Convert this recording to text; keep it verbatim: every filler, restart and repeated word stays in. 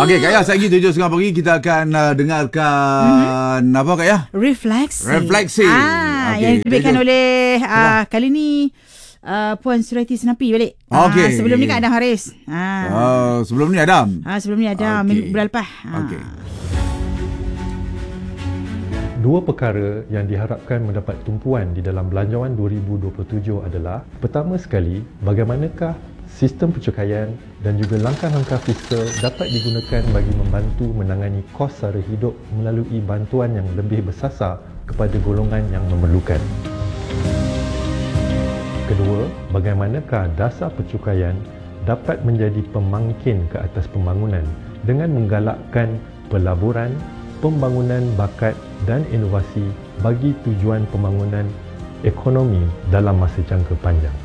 Okey, Kak Yah, lagi tujuh tiga puluh pagi kita akan uh, dengarkan mm-hmm. apa Kak Yah? Refleksi. Refleksi. Ah, okay. Yang diberikan oleh uh, kali ni uh, Puan Suriati Senapi balik. Okey. Uh, sebelum ni Kak Adam Haris. Ah. Uh, sebelum ni Adam. Ah, sebelum ni Adam okay. Minggu bulan lepas. Okey. Dua perkara yang diharapkan mendapat tumpuan di dalam Belanjawan dua ribu dua puluh tujuh adalah, pertama sekali, bagaimanakah sistem pencukaian dan juga langkah-langkah fiskal dapat digunakan bagi membantu menangani kos sara hidup melalui bantuan yang lebih bersasar kepada golongan yang memerlukan. Kedua, bagaimanakah dasar pencukaian dapat menjadi pemangkin ke atas pembangunan dengan menggalakkan pelaburan, pembangunan bakat dan inovasi bagi tujuan pembangunan ekonomi dalam masa jangka panjang.